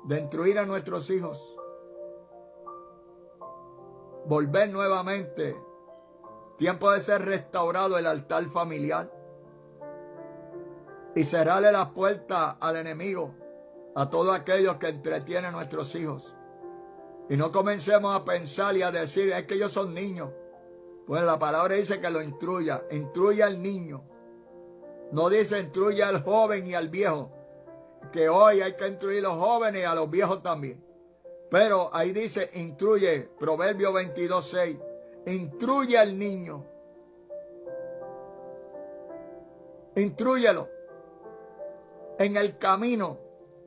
de instruir a nuestros hijos. Volver nuevamente. Tiempo de ser restaurado el altar familiar. Y cerrarle las puertas al enemigo, a todos aquellos que entretienen a nuestros hijos. Y no comencemos a pensar y a decir, es que ellos son niños. Pues la palabra dice que lo instruya. Instruya al niño. No dice instruya al joven y al viejo. Que hoy hay que instruir a los jóvenes y a los viejos también. Pero ahí dice instruye. Proverbio 22:6. Instruye al niño. Instrúyelo en el camino,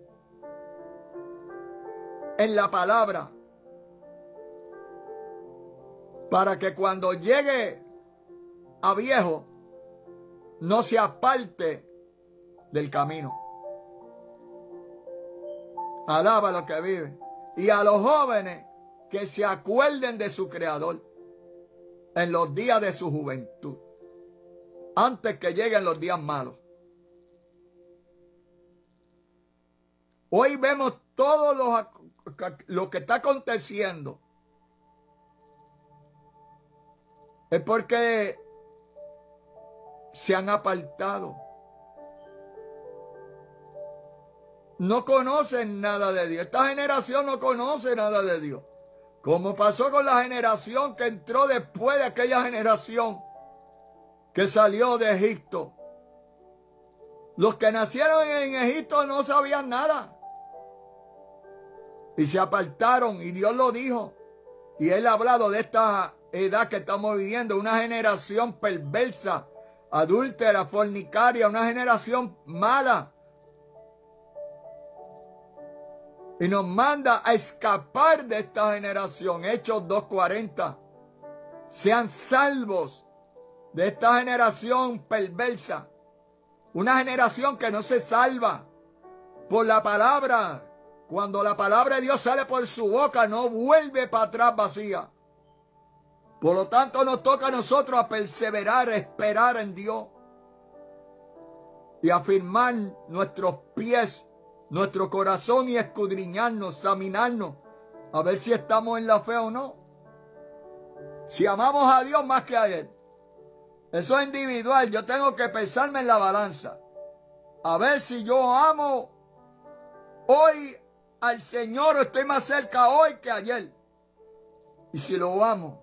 en la palabra, para que cuando llegue a viejo no se aparte del camino. Alaba a los que viven. Y a los jóvenes que se acuerden de su Creador en los días de su juventud, antes que lleguen los días malos. Hoy vemos todo lo que está aconteciendo. Es porque se han apartado. No conocen nada de Dios. Esta generación no conoce nada de Dios. Como pasó con la generación que entró después de aquella generación que salió de Egipto. Los que nacieron en Egipto no sabían nada. Y se apartaron, y Dios lo dijo. Y Él ha hablado de esta edad que estamos viviendo, una generación perversa, adúltera, fornicaria, una generación mala. Y nos manda a escapar de esta generación. Hechos 2:40. Sean salvos de esta generación perversa. Una generación que no se salva por la palabra. Cuando la palabra de Dios sale por su boca, no vuelve para atrás vacía. Por lo tanto, nos toca a nosotros a perseverar, a esperar en Dios. Y afirmar nuestros pies, nuestro corazón y escudriñarnos, examinarnos, a ver si estamos en la fe o no. Si amamos a Dios más que a Él. Eso es individual. Yo tengo que pesarme en la balanza. A ver si yo amo hoy al Señor o estoy más cerca hoy que ayer. Y si lo amo.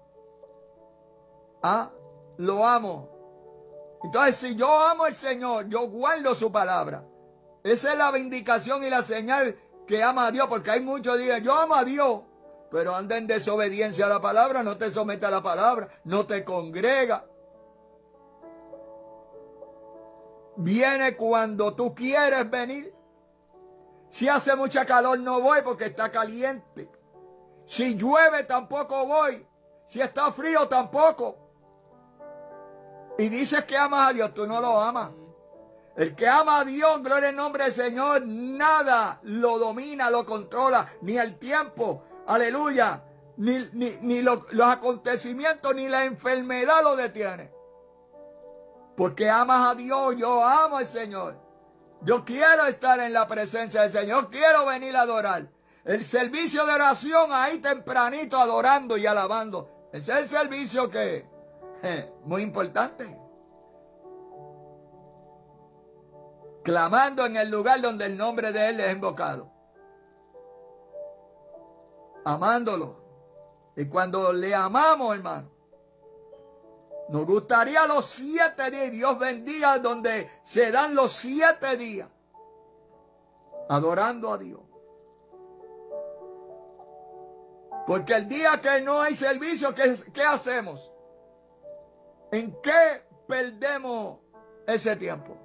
Lo amo. Entonces, si yo amo al Señor, yo guardo su palabra. Esa es la vindicación y la señal que ama a Dios. Porque hay muchos que dicen, yo amo a Dios. Pero anda en desobediencia a la palabra. No te sometes a la palabra. No te congrega. Viene cuando tú quieres venir. Si hace mucha calor no voy porque está caliente. Si llueve tampoco voy. Si está frío tampoco. Y dices que amas a Dios, tú no lo amas. El que ama a Dios, gloria al nombre del Señor, nada lo domina, lo controla, ni el tiempo, aleluya, ni los acontecimientos, ni la enfermedad lo detiene. Porque amas a Dios, yo amo al Señor. Yo quiero estar en la presencia del Señor, quiero venir a adorar. El servicio de oración ahí tempranito adorando y alabando. Ese es el servicio que es muy importante. Clamando en el lugar donde el nombre de Él es invocado. Amándolo. Y cuando le amamos, hermano, nos gustaría los 7 días, Dios bendiga donde se dan los 7 días adorando a Dios. Porque el día que no hay servicio, ¿qué hacemos? ¿En qué perdemos ese tiempo?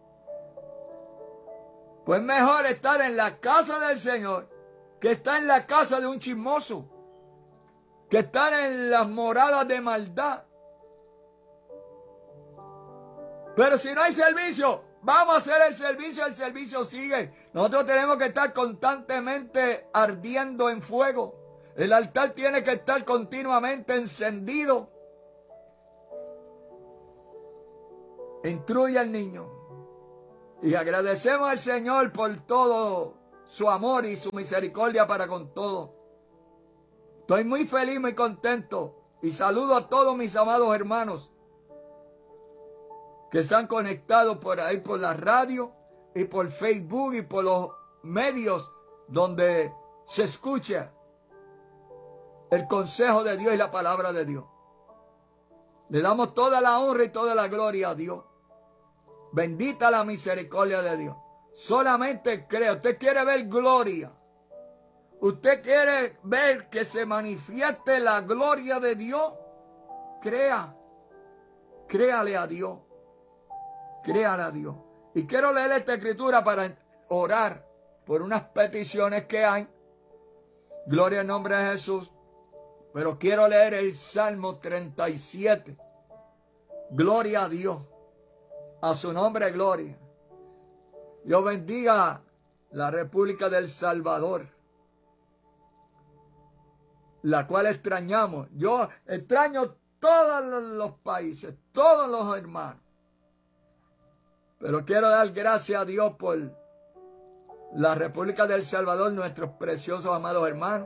Pues mejor estar en la casa del Señor que estar en la casa de un chismoso, que estar en las moradas de maldad. Pero si no hay servicio, vamos a hacer el servicio sigue. Nosotros tenemos que estar constantemente ardiendo en fuego. El altar tiene que estar continuamente encendido. Instruye al niño. Y agradecemos al Señor por todo su amor y su misericordia para con todos. Estoy muy feliz, muy contento. Y saludo a todos mis amados hermanos que están conectados por ahí, por la radio y por Facebook y por los medios donde se escucha el consejo de Dios y la palabra de Dios. Le damos toda la honra y toda la gloria a Dios. Bendita la misericordia de Dios. Solamente crea. Usted quiere ver gloria. Usted quiere ver que se manifieste la gloria de Dios. Crea. Créale a Dios. Créale a Dios. Y quiero leer esta escritura para orar por unas peticiones que hay. Gloria al nombre de Jesús. Pero quiero leer el Salmo 37. Gloria a Dios. A su nombre, gloria. Dios bendiga la República del Salvador, la cual extrañamos. Yo extraño todos los países, todos los hermanos. Pero quiero dar gracias a Dios por la República del Salvador, nuestros preciosos amados hermanos,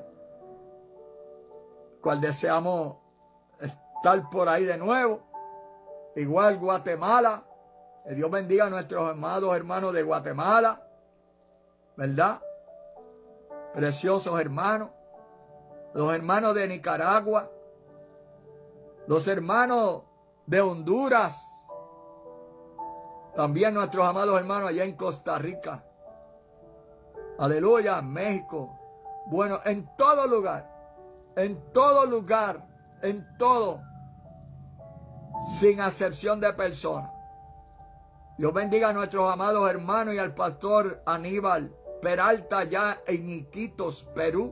cual deseamos estar por ahí de nuevo. Igual Guatemala. Que Dios bendiga a nuestros amados hermanos de Guatemala, ¿verdad? Preciosos hermanos. Los hermanos de Nicaragua. Los hermanos de Honduras. También nuestros amados hermanos allá en Costa Rica. Aleluya, México. Bueno, en todo lugar. En todo lugar. En todo. Sin acepción de personas. Dios bendiga a nuestros amados hermanos y al pastor Aníbal Peralta allá en Iquitos, Perú.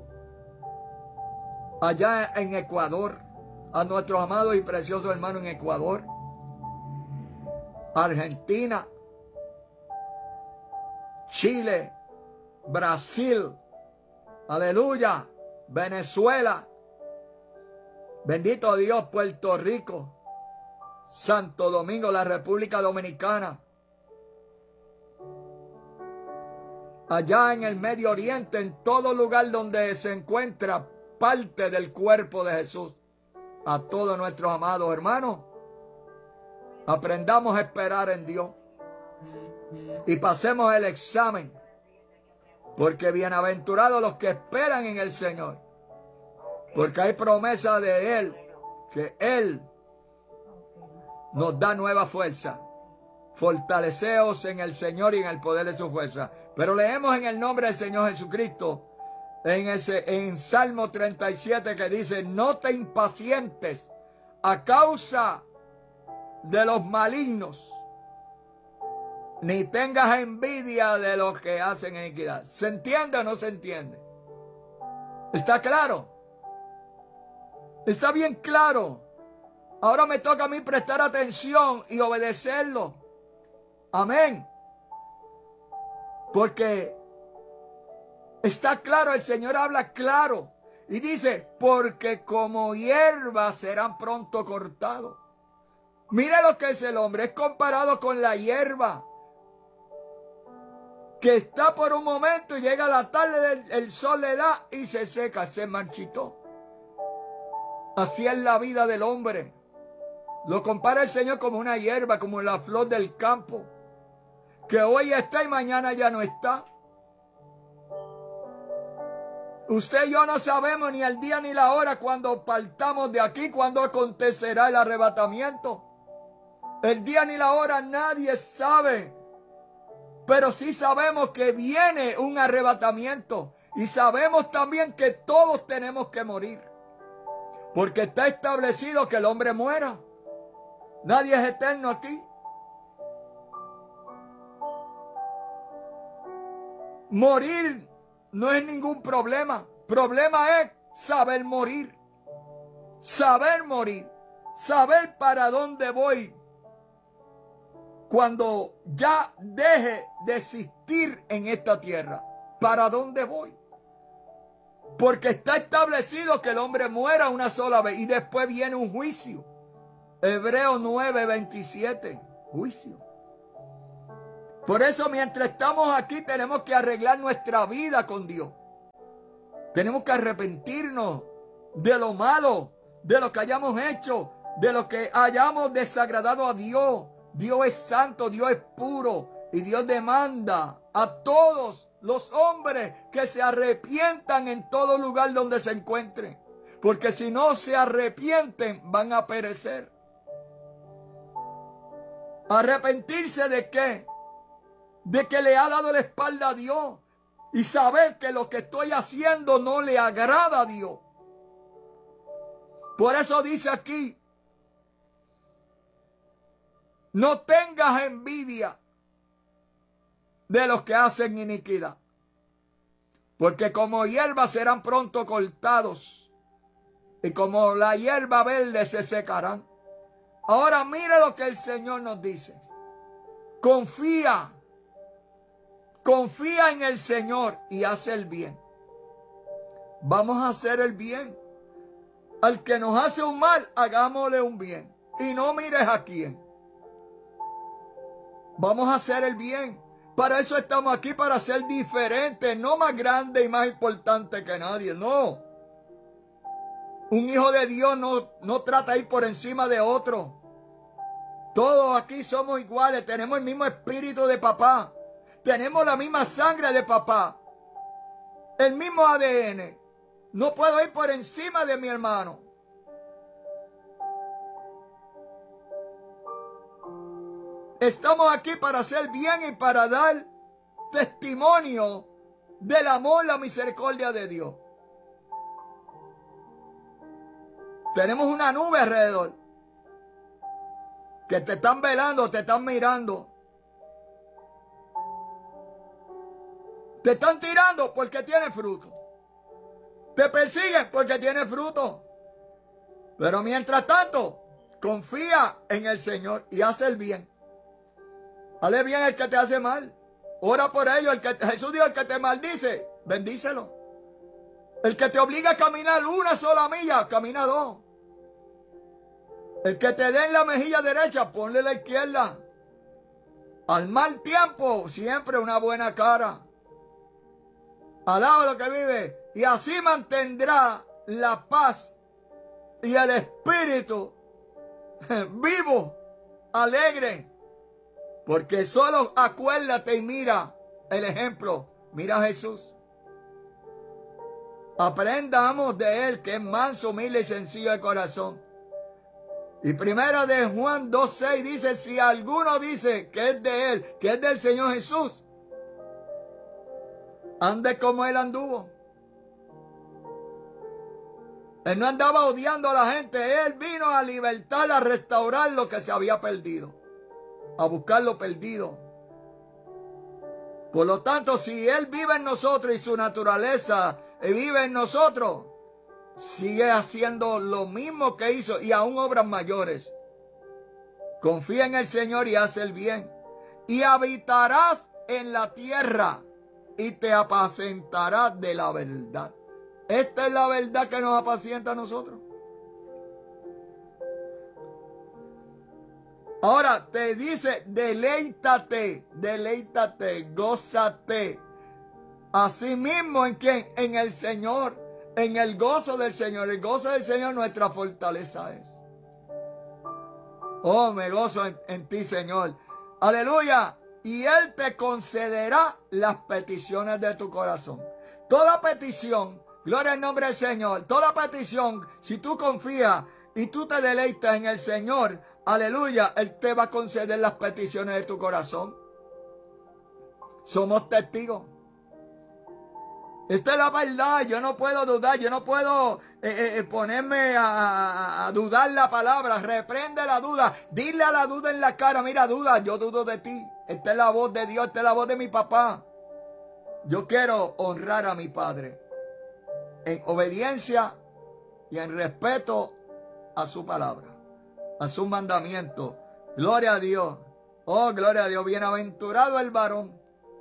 Allá en Ecuador. A nuestros amados y preciosos hermanos en Ecuador. Argentina. Chile. Brasil. Aleluya. Venezuela. Bendito Dios, Puerto Rico. Santo Domingo, la República Dominicana. Allá en el Medio Oriente, en todo lugar donde se encuentra parte del cuerpo de Jesús. A todos nuestros amados hermanos, aprendamos a esperar en Dios y pasemos el examen, porque bienaventurados los que esperan en el Señor, porque hay promesa de Él, que Él nos da nueva fuerza. Fortaleceos en el Señor y en el poder de su fuerza. Pero leemos en el nombre del Señor Jesucristo en Salmo 37 que dice: no te impacientes a causa de los malignos, ni tengas envidia de los que hacen iniquidad. ¿Se entiende o no se entiende? ¿Está claro? Está bien claro. Ahora me toca a mí prestar atención y obedecerlo. Amén. Porque está claro, el Señor habla claro. Y dice, porque como hierba serán pronto cortados. Mire lo que es el hombre. Es comparado con la hierba, que está por un momento y llega la tarde, el sol le da y se seca, se marchitó. Así es la vida del hombre. Lo compara el Señor como una hierba, como la flor del campo, que hoy está y mañana ya no está. Usted y yo no sabemos ni el día ni la hora cuando partamos de aquí, cuando acontecerá el arrebatamiento. El día ni la hora nadie sabe. Pero sí sabemos que viene un arrebatamiento. Y sabemos también que todos tenemos que morir. Porque está establecido que el hombre muera. Nadie es eterno aquí. Morir no es ningún problema. Problema es saber morir. Saber morir. Saber para dónde voy. Cuando ya deje de existir en esta tierra. ¿Para dónde voy? Porque está establecido que el hombre muera una sola vez y después viene un juicio. Hebreos 9:27. Juicio. Por eso mientras estamos aquí tenemos que arreglar nuestra vida con Dios. Tenemos que arrepentirnos de lo malo, de lo que hayamos hecho, de lo que hayamos desagradado a Dios. Dios es santo, Dios es puro y Dios demanda a todos los hombres que se arrepientan en todo lugar donde se encuentren. Porque si no se arrepienten van a perecer. ¿Arrepentirse de qué? De que le ha dado la espalda a Dios y saber que lo que estoy haciendo no le agrada a Dios. Por eso dice aquí, no tengas envidia de los que hacen iniquidad, porque como hierba serán pronto cortados y como la hierba verde se secarán. Ahora mire lo que el Señor nos dice. Confía en el Señor y haz el bien. Vamos a hacer el bien. Al que nos hace un mal, hagámosle un bien. Y no mires a quién. Vamos a hacer el bien. Para eso estamos aquí, para ser diferentes, no más grande y más importante que nadie, no. Un hijo de Dios no trata de ir por encima de otro. Todos aquí somos iguales, tenemos el mismo espíritu de papá. Tenemos la misma sangre de papá. El mismo ADN. No puedo ir por encima de mi hermano. Estamos aquí para hacer bien y para dar testimonio del amor, la misericordia de Dios. Tenemos una nube alrededor que te están velando, te están mirando. Te están tirando porque tiene fruto. Te persiguen porque tiene fruto. Pero mientras tanto, confía en el Señor y haz el bien. Hazle bien al que te hace mal. Ora por ello. Jesús dijo, el que te maldice, bendícelo. El que te obliga a caminar una sola milla, camina dos. El que te dé en la mejilla derecha, ponle la izquierda. Al mal tiempo, siempre una buena cara. Alaba lo que vive. Y así mantendrá la paz y el espíritu vivo, alegre. Porque solo acuérdate y mira el ejemplo. Mira a Jesús. Aprendamos de él, que es manso, humilde y sencillo de corazón. Y primera de Juan 2:6 dice, si alguno dice que es de él, que es del Señor Jesús, ande como él anduvo. Él no andaba odiando a la gente. Él vino a libertar, a restaurar lo que se había perdido. A buscar lo perdido. Por lo tanto, si Él vive en nosotros y su naturaleza vive en nosotros, sigue haciendo lo mismo que hizo y aún obras mayores. Confía en el Señor y haz el bien. Y habitarás en la tierra y te apacentarás de la verdad. Esta es la verdad que nos apacienta a nosotros. Ahora te dice, deleítate, gózate. Asimismo, ¿en quién? En el Señor, en el gozo del Señor. El gozo del Señor nuestra fortaleza es. Oh, me gozo en ti, Señor. Aleluya. Y Él te concederá las peticiones de tu corazón. Toda petición, gloria al nombre del Señor, toda petición, si tú confías y tú te deleitas en el Señor, aleluya, Él te va a conceder las peticiones de tu corazón. Somos testigos. Esta es la verdad. Yo no puedo dudar. Yo no puedo ponerme a dudar la palabra. Reprende la duda. Dile a la duda en la cara. Mira, duda, yo dudo de ti. Esta es la voz de Dios. Esta es la voz de mi papá. Yo quiero honrar a mi padre en obediencia y en respeto a su palabra, a su mandamiento. Gloria a Dios. Oh, gloria a Dios. Bienaventurado el varón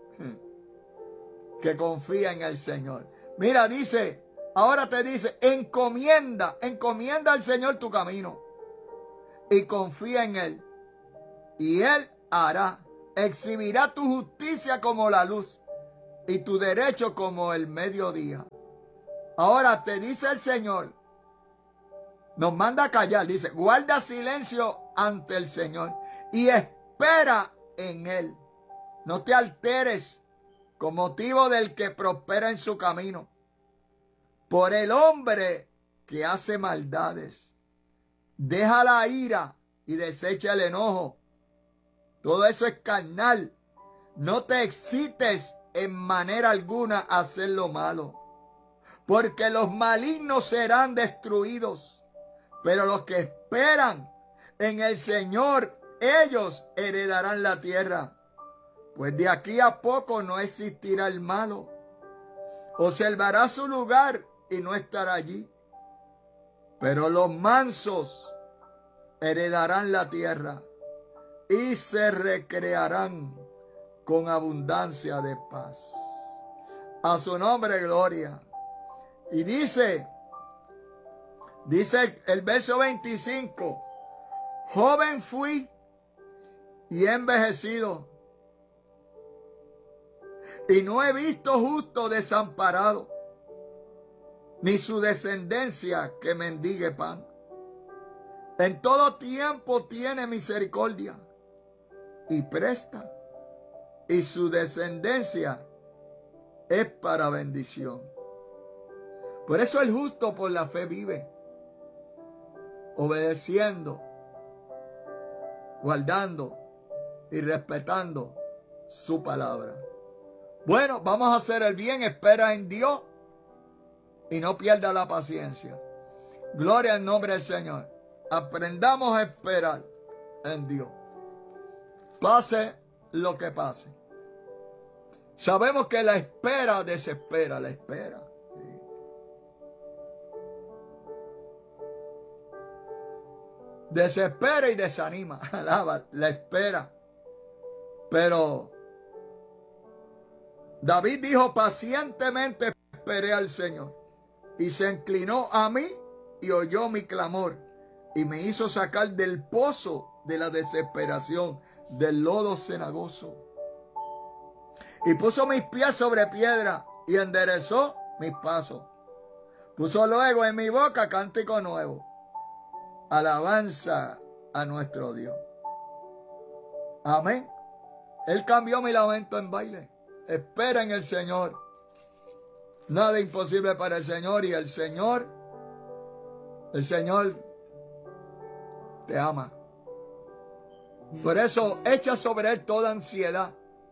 que confía en el Señor. Mira, dice, ahora te dice, encomienda al Señor tu camino y confía en Él y Él hará. exhibirá tu justicia como la luz y tu derecho como el mediodía. Ahora te dice el Señor, nos manda a callar, dice, guarda silencio ante el Señor y espera en Él. No te alteres con motivo del que prospera en su camino, por el hombre que hace maldades. Deja la ira y desecha el enojo. Todo eso es carnal. No te excites en manera alguna a hacer lo malo, porque los malignos serán destruidos, pero los que esperan en el Señor, ellos heredarán la tierra. Pues de aquí a poco no existirá el malo. Observará su lugar y no estará allí. Pero los mansos heredarán la tierra y se recrearán con abundancia de paz. A su nombre, gloria. Y dice el verso 25, joven fui y he envejecido, y no he visto justo desamparado, ni su descendencia que mendigue pan. En todo tiempo tiene misericordia y presta, y su descendencia es para bendición. Por eso el justo por la fe vive, obedeciendo, guardando y respetando su palabra. Bueno, vamos a hacer el bien, espera en Dios y no pierda la paciencia. Gloria al nombre del Señor. Aprendamos a esperar en Dios. Pase lo que pase. Sabemos que la espera desespera, la espera. Sí. Desespera y desanima. Alaba, la espera. Pero David dijo, pacientemente esperé al Señor, y se inclinó a mí y oyó mi clamor, y me hizo sacar del pozo de la desesperación, del lodo cenagoso. Y puso mis pies sobre piedra, y enderezó mis pasos. Puso luego en mi boca cántico nuevo, alabanza a nuestro Dios. Amén. Él cambió mi lamento en baile. Espera en el Señor. Nada imposible para el Señor, y el Señor te ama. Por eso echa sobre Él toda ansiedad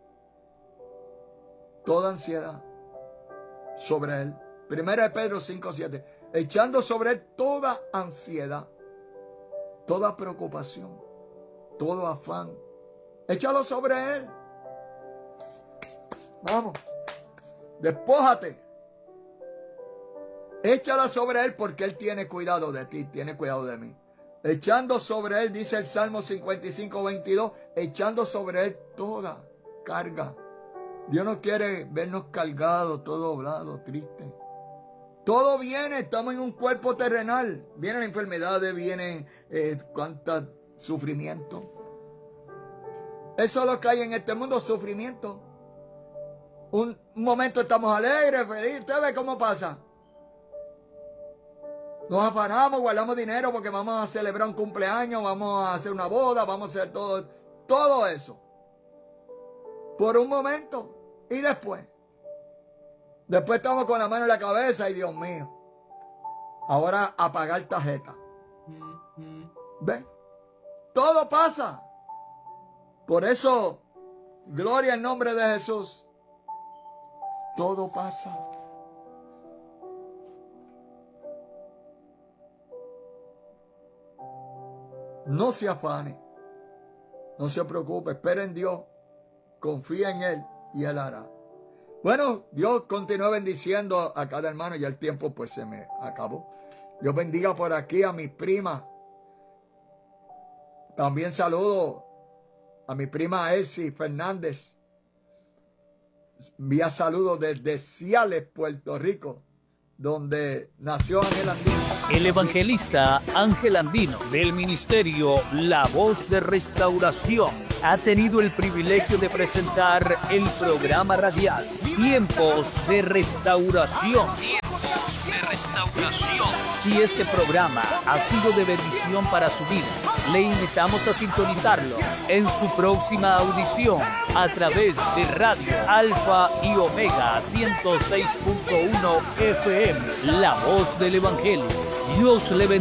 sobre Él. 1 Pedro 5:7. Echando sobre Él toda ansiedad, toda preocupación, todo afán. Échalo sobre Él. Vamos, despójate. Échala sobre Él, porque Él tiene cuidado de ti, tiene cuidado de mí. Echando sobre Él, dice el Salmo 55:22, echando sobre Él toda carga. Dios no quiere vernos cargados, todo doblado, triste. Todo viene, estamos en un cuerpo terrenal. Vienen enfermedades, vienen cuánto sufrimiento. Eso es lo que hay en este mundo, sufrimiento. Un momento estamos alegres, felices. ¿Usted ve cómo pasa? Nos afanamos, guardamos dinero porque vamos a celebrar un cumpleaños, vamos a hacer una boda, vamos a hacer todo eso. Por un momento. Y después estamos con la mano en la cabeza y Dios mío, ahora a pagar tarjeta. ¿Ve? Todo pasa. Por eso, gloria al nombre de Jesús. Todo pasa. No se afane, no se preocupe, espere en Dios, confía en Él y Él hará. Bueno, Dios continúa bendiciendo a cada hermano. Ya el tiempo pues se me acabó. Dios bendiga por aquí a mis primas. También saludo a mi prima Elsie Fernández. Envía saludos desde Ciales, Puerto Rico, donde nació Ángel Andino. El evangelista Ángel Andino, del ministerio La Voz de Restauración. ha tenido el privilegio de presentar el programa radial Tiempos de Restauración. Tiempos de Restauración. Si este programa ha sido de bendición para su vida, le invitamos a sintonizarlo en su próxima audición a través de Radio Alfa y Omega 106.1 FM, La Voz del Evangelio. Dios le bendiga.